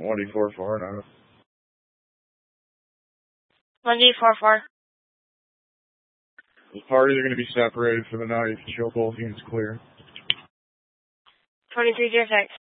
1D44 now. 1D44. The parties are going to be separated for the night. Show both units clear. 2306.